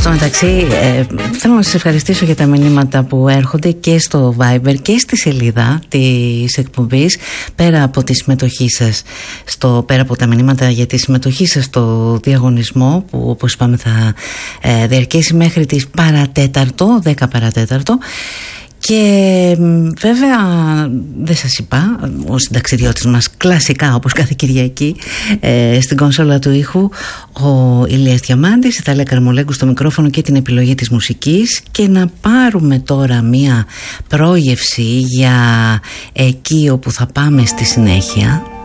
Στο μεταξύ, θέλω να σας ευχαριστήσω για τα μηνύματα που έρχονται και στο Viber και στη σελίδα της εκπομπής, πέρα από τη συμμετοχή σας, πέρα από τα μηνύματα για τη συμμετοχή σας στο διαγωνισμό που, όπως είπαμε, θα διαρκέσει μέχρι τις 10 παρατέταρτο. Και βέβαια δεν σας είπα, ο συνταξιδιώτης μας κλασικά όπως κάθε Κυριακή στην κονσόλα του ήχου ο Ηλίας Διαμάντης, η Τάλια Καρμολέγκου στο μικρόφωνο και την επιλογή της μουσικής. Και να πάρουμε τώρα μία πρόγευση για εκεί όπου θα πάμε στη συνέχεια.